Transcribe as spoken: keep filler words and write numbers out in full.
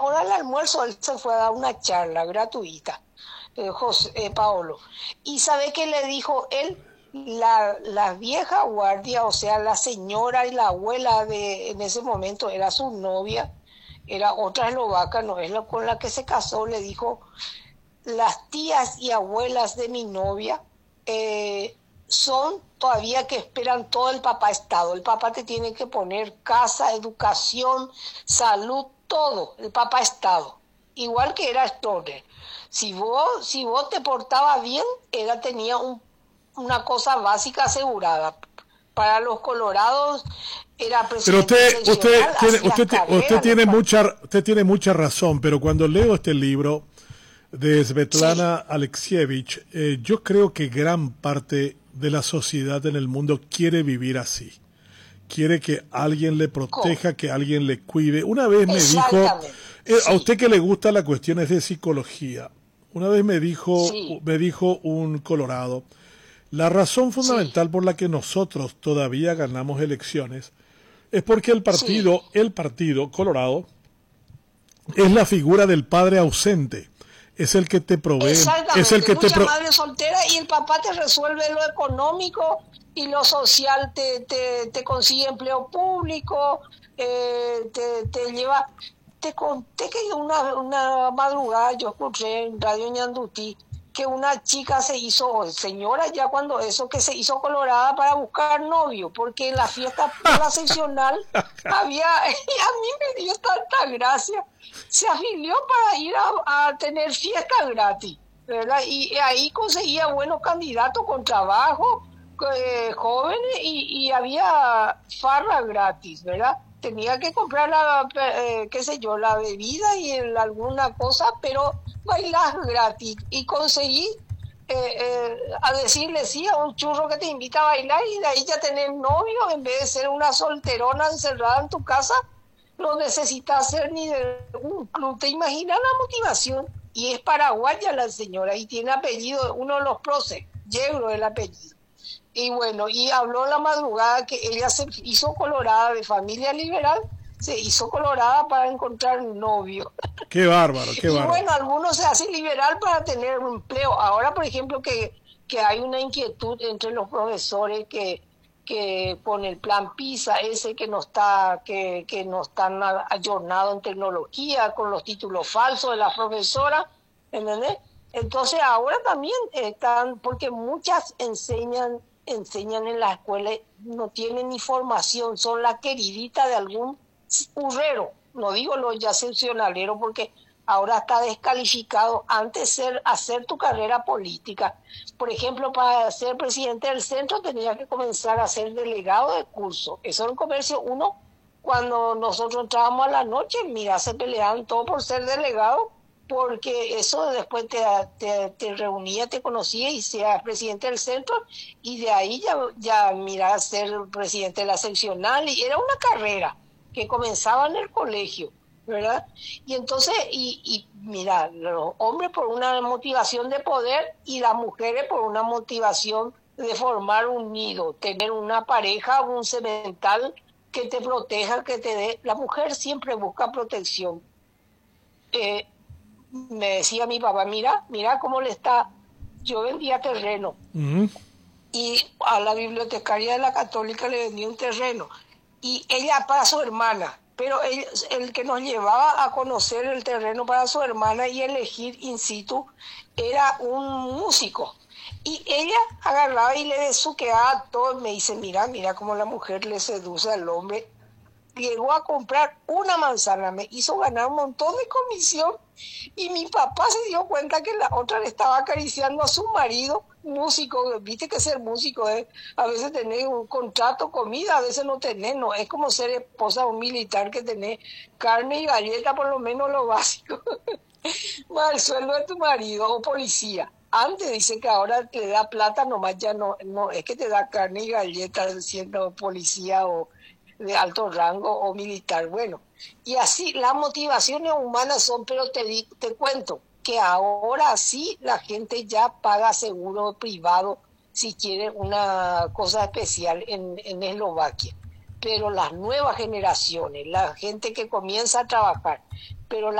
la hora del almuerzo él se fue a dar una charla gratuita, eh, José, eh, Paolo. ¿Y sabe qué le dijo él? La, la vieja guardia, o sea, la señora y la abuela de en ese momento era su novia, era otra eslovaca, no es la con la que se casó, le dijo, las tías y abuelas de mi novia eh, son todavía que esperan todo el papá Estado. El papá te tiene que poner casa, educación, salud, todo, el papá Estado. Igual que era Stoner. Si vos, si vos te portabas bien, ella tenía un, una cosa básica asegurada. Para los colorados era pero presidente usted usted seccional, tiene hacía usted, ti- carrera, usted tiene ¿no? mucha usted tiene mucha razón, pero cuando leo este libro de Svetlana Sí, Alexievich, eh, yo creo que gran parte de la sociedad en el mundo quiere vivir así. Quiere que alguien le ¿cómo? proteja, que alguien le cuide. Una vez me dijo, Exactamente. eh, a Sí, usted que le gusta las cuestiones de psicología, una vez me dijo, sí, me dijo un colorado, la razón sí, fundamental por la que nosotros todavía ganamos elecciones es porque el sí. partido, el partido colorado, es la figura del padre ausente. Es el que te provee, es el Exactamente, que te muchas pro- madres solteras y el papá te resuelve lo económico y lo social, te, te, te consigue empleo público, eh, te, te lleva... Te conté que una, una madrugada yo escuché en Radio Ñandutí que una chica se hizo, señora ya cuando eso, que se hizo colorada para buscar novio, porque en la fiesta de la seccional había, y a mí me dio tanta gracia, se afilió para ir a, a tener fiesta gratis, ¿verdad? Y ahí conseguía buenos candidatos con trabajo, eh, jóvenes, y, y había farra gratis, ¿verdad? Tenía que comprar la, eh, qué sé yo, la bebida y el, alguna cosa, pero bailar gratis. Y conseguí eh, eh, a decirle sí a un churro que te invita a bailar y de ahí ya tener novio en vez de ser una solterona encerrada en tu casa. No necesitas ser ni de un club. ¿Te imaginas la motivación? Y es paraguaya la señora y tiene apellido, uno de los próceres, Yegro el apellido. Y bueno, y habló la madrugada que ella se hizo colorada de familia liberal, se hizo colorada para encontrar un novio. Qué bárbaro, qué Y bárbaro. bueno, algunos se hacen liberal para tener un empleo. Ahora, por ejemplo, que, que hay una inquietud entre los profesores que, que con el plan PISA, ese que no está, que, que no están ayornados en tecnología, con los títulos falsos de las profesoras, ¿entendés? Entonces ahora también están, porque muchas enseñan, enseñan en la escuela, no tienen ni formación, son la queridita de algún currero, no digo los ya seccionaleros, porque ahora está descalificado antes ser hacer tu carrera política. Por ejemplo, para ser presidente del centro tenía que comenzar a ser delegado de curso. Eso en comercio uno, cuando nosotros entrábamos a la noche, mira, se peleaban todo por ser delegado, porque eso después te, te, te reunía, te conocía y seas presidente del centro, y de ahí ya, ya mira, ser presidente de la seccional, y era una carrera que comenzaba en el colegio, ¿verdad? Y entonces, y, y mira, los hombres por una motivación de poder y las mujeres por una motivación de formar un nido, tener una pareja, un semental que te proteja, que te dé. La mujer siempre busca protección. Eh, me decía mi papá, mira, mira cómo le está, yo vendía terreno Ujú. y a la bibliotecaria de la Católica le vendía un terreno y ella para su hermana, pero él, el que nos llevaba a conocer el terreno para su hermana y elegir in situ era un músico. Y ella agarraba y le besuqueaba todo, y me dice, mira, mira cómo la mujer le seduce al hombre. Llegó a comprar una manzana, me hizo ganar un montón de comisión y mi papá se dio cuenta que la otra le estaba acariciando a su marido, músico. Viste que ser músico es, a veces tenés un contrato, comida, a veces no tenés, no es como ser esposa de un militar que tenés carne y galleta, por lo menos lo básico, más el sueldo de tu marido o policía. Antes dice que ahora te da plata, nomás ya no, no es que te da carne y galletas siendo policía o de alto rango o militar. Bueno, y así las motivaciones humanas son, pero te, di- te cuento que ahora sí la gente ya paga seguro privado si quiere una cosa especial en, en Eslovaquia. Pero las nuevas generaciones, la gente que comienza a trabajar, pero